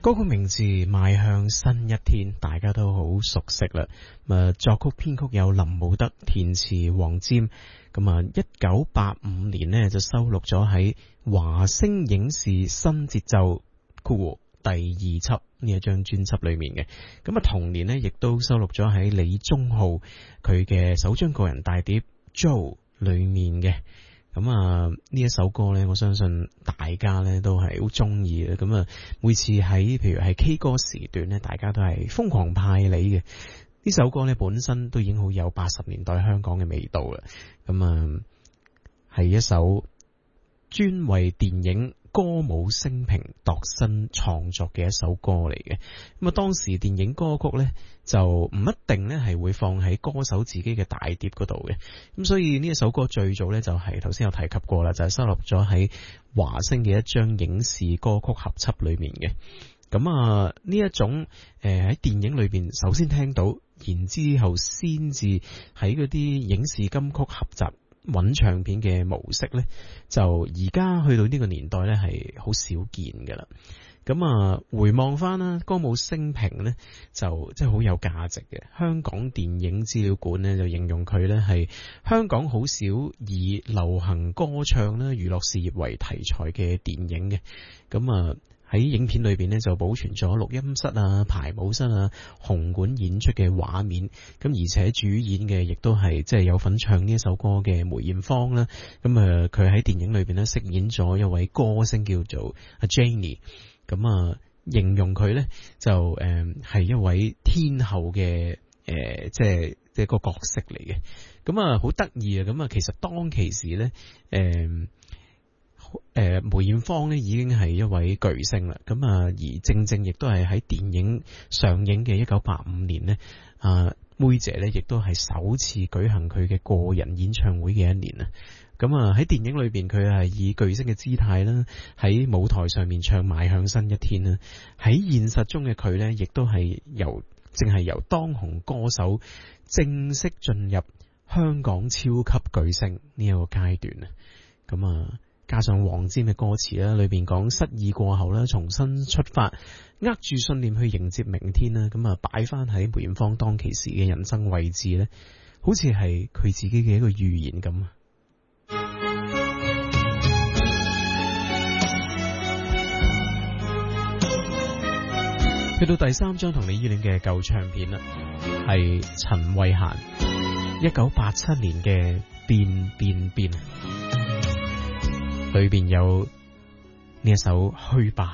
歌曲名字《邁向新一天》，大家都好熟悉啦。作曲編曲有林武德，填詞黃霑。1985年呢就收錄咗喺華星影視新節奏第二輯呢一張專輯裏面嘅。同年呢亦都收錄咗喺李宗浩佢嘅首張個人大碟《Joe》裏面嘅。呢一首歌呢，我相信大家呢都係好中意嘅。每次喺譬如係 K 歌時段呢，大家都係瘋狂派你嘅。呢首歌呢本身都已經好有80年代香港嘅味道啦。係一首專為電影歌舞升平度身創作嘅一首歌嚟嘅。當時電影歌曲呢就唔一定呢係會放喺歌手自己嘅大碟嗰度嘅。所以呢一首歌最早呢就係頭先有提及過啦，就係收錄咗喺華星嘅一張影視歌曲合輯裏面嘅。呢一種喺電影裏邊首先聽到，然之後先至喺嗰啲影視金曲合集揾唱片嘅模式呢，就而家去到呢個年代呢係好少見噶啦。回望翻啦，歌舞升平呢就即係好有價值嘅。香港電影資料館呢就形容佢呢係香港好少以流行歌唱啦、娛樂事業為題材嘅電影嘅。喺影片裏邊呢就保存咗錄音室啊、排舞室啊、紅館演出嘅畫面，而且主演嘅亦都係即係有份唱呢一首歌嘅梅艷芳啦。佢喺電影裏邊呢飾演咗一位歌星叫做阿 Jenny， 形容佢呢就係一位天后嘅即係個角色嚟嘅。好得意啊！其實當其時呢梅艷芳呢已經係一位巨星啦，而正正亦都係喺電影上映嘅1985年呢，妹姐呢亦都係首次舉行佢嘅個人演唱會嘅一年啊。喺電影裏邊佢係以巨星嘅姿態啦，喺舞台上面唱邁向新一天啦。喺現實中嘅佢呢，亦都係正係由當紅歌手正式進入香港超級巨星呢一個階段啊。加上黃霑嘅歌詞啦，裏邊講失意過後啦，重新出發，握住信念去迎接明天啦。擺翻喺梅艷芳當其時嘅人生位置呢，好似係佢自己嘅一個預言咁。去到第三張同你依戀嘅舊唱片啦，係陳慧嫻1987年嘅變變變。裏邊有呢一首虛吧。